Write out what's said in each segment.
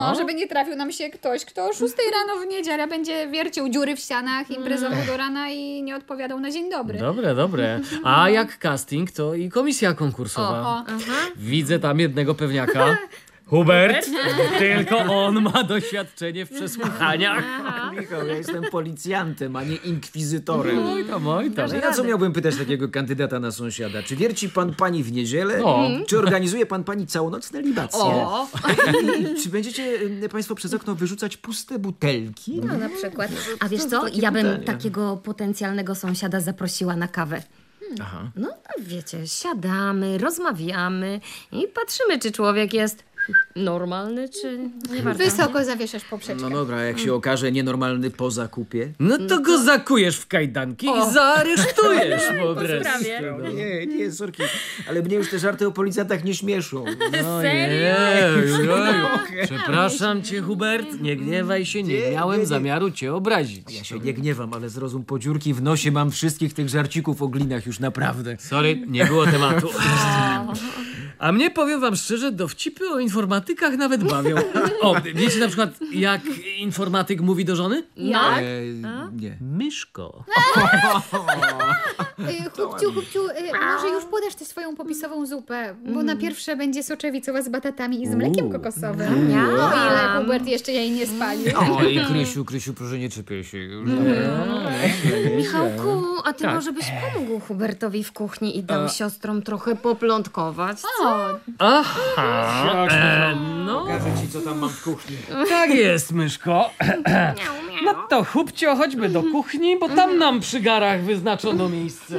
No, żeby nie trafił nam się ktoś, kto o 6 rano w niedzielę będzie wiercił dziury w ścianach, imprezował do rana i nie odpowiadał na dzień dobry. Dobre. A jak casting, to i komisja konkursowa. Widzę tam jednego pewniaka. Hubert, tylko on ma doświadczenie w przesłuchaniach. Michał, ja jestem policjantem, a nie inkwizytorem. Oj tam. Ja co miałbym pytać takiego kandydata na sąsiada? Czy wierci pan pani w niedzielę? Czy organizuje pan pani całonocne libacje? Czy będziecie państwo przez okno wyrzucać puste butelki? No na przykład. A wiesz co? Ja bym takiego potencjalnego sąsiada zaprosiła na kawę. No wiecie, siadamy, rozmawiamy i patrzymy, czy człowiek jest normalny, czy nie warto. Wysoko zawieszasz poprzeczkę. No dobra, a jak się okaże nienormalny po zakupie? No to go zakujesz w kajdanki i zaaresztujesz po prostu. Nie, sorki, ale mnie już te żarty o policjantach nie śmieszą. Ojeju. Przepraszam cię, Hubert, nie gniewaj się, nie miałem zamiaru cię obrazić. Ja się nie gniewam, ale zrozum po dziurki w nosie mam wszystkich tych żarcików o glinach już naprawdę. Sorry, nie było tematu. A mnie, powiem wam szczerze, dowcipy o informatykach nawet bawią. O, wiecie na przykład, jak informatyk mówi do żony? Jak? Nie. Myszko. Chłopciu, może już podasz tę swoją popisową zupę, bo na pierwsze będzie soczewicowa z batatami i z mlekiem kokosowym. No ile Hubert jeszcze jej nie spalił. Oj, Krysiu, proszę nie czepiaj się już. Michałku, a ty może byś pomógł Hubertowi w kuchni i dał siostrom trochę poplątkować? Aha. No, Pokażę ci, co tam mam w kuchni. tak jest, myszko. No to chłopcio, chodźmy do kuchni, bo tam nam przy garach wyznaczono miejsce.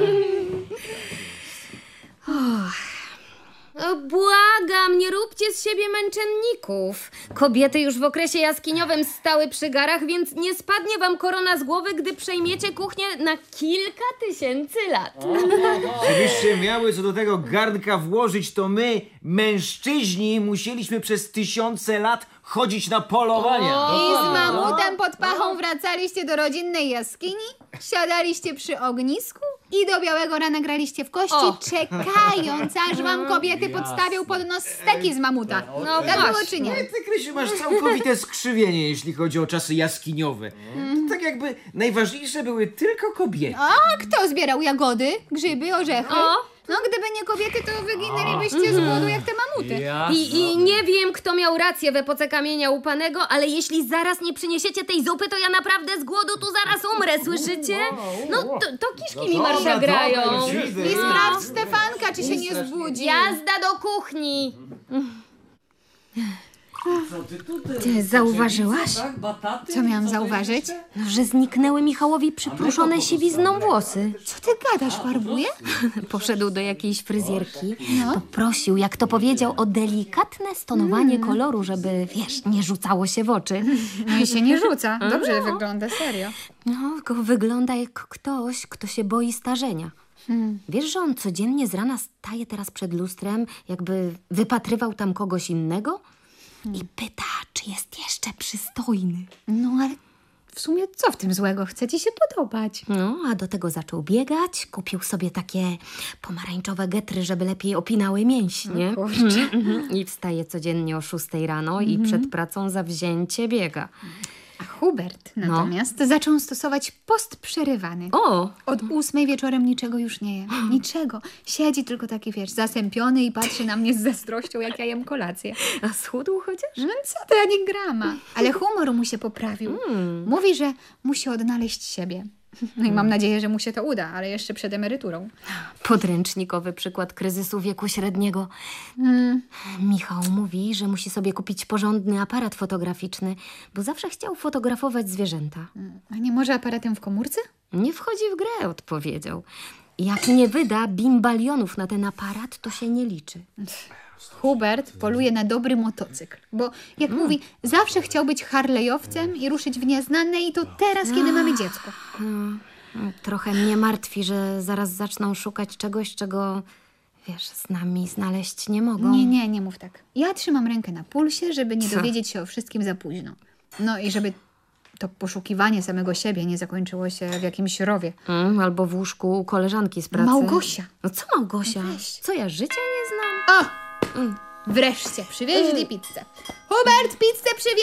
Błagam, nie róbcie z siebie męczenników. Kobiety już w okresie jaskiniowym stały przy garach, więc nie spadnie wam korona z głowy, gdy przejmiecie kuchnię na kilka tysięcy lat. Gdybyście miały co do tego garnka włożyć, to my, mężczyźni, musieliśmy przez 1000 lat chodzić na polowania. I z mamutem pod pachą wracaliście do rodzinnej jaskini, siadaliście przy ognisku i do białego rana graliście w kości, czekając, aż wam kobiety podstawią pod nos steki z mamuta. No tak było czy nie? Ty, Krysiu, masz całkowite skrzywienie, jeśli chodzi o czasy jaskiniowe. To tak jakby najważniejsze były tylko kobiety. A kto zbierał jagody, grzyby, orzechy? No gdyby nie kobiety, to wyginęlibyście z głodu jak te mamuty. I nie wiem, kto miał rację w epoce kamienia łupanego, ale jeśli zaraz nie przyniesiecie tej zupy, to ja naprawdę z głodu tu zaraz umrę, słyszycie? No to kiszki mi marsza grają. I sprawdź Stefanka, czy się nie zbudzi. Jazda do kuchni. Ty zauważyłaś? Co miałam zauważyć? No, że zniknęły Michałowi przypruszone siwizną włosy. Co ty gadasz, farbuje? Poszedł do jakiejś fryzjerki, poprosił, jak to powiedział, o delikatne stonowanie koloru, żeby, wiesz, nie rzucało się w oczy. No i się nie rzuca. Dobrze wygląda, serio. No, tylko wygląda jak ktoś, kto się boi starzenia. Wiesz, że on codziennie z rana staje teraz przed lustrem, jakby wypatrywał tam kogoś innego i pyta, czy jest jeszcze przystojny. No ale w sumie co w tym złego? Chce ci się podobać. No, a do tego zaczął biegać, kupił sobie takie pomarańczowe getry, żeby lepiej opinały mięśnie. I wstaje codziennie o 6 rano i przed pracą zawzięcie biega. A Hubert natomiast zaczął stosować post przerywany. Od 8 wieczorem niczego już nie je. Niczego. Siedzi tylko taki, wiesz, zasępiony i patrzy na mnie z zazdrością, jak ja jem kolację. A schudł chociaż? No co ty, ani grama. Ale humor mu się poprawił. Mówi, że musi odnaleźć siebie. No i mam nadzieję, że mu się to uda, ale jeszcze przed emeryturą. Podręcznikowy przykład kryzysu wieku średniego. Michał mówi, że musi sobie kupić porządny aparat fotograficzny, bo zawsze chciał fotografować zwierzęta. A nie może aparatem w komórce? Nie wchodzi w grę, odpowiedział. Jak nie wyda bimbalionów na ten aparat, to się nie liczy. Hubert poluje na dobry motocykl, bo jak mówi, zawsze chciał być harlejowcem i ruszyć w nieznane i to teraz, kiedy mamy dziecko. Trochę mnie martwi, że zaraz zaczną szukać czegoś, czego, wiesz, z nami znaleźć nie mogą. Nie mów tak. Ja trzymam rękę na pulsie, żeby nie dowiedzieć się o wszystkim za późno. No i żeby to poszukiwanie samego siebie nie zakończyło się w jakimś rowie. Albo w łóżku u koleżanki z pracy. Małgosia. No co Małgosia? Weź. Co, ja życia nie znam? Wreszcie przywieźli pizzę. Hubert, pizzę przywieźli!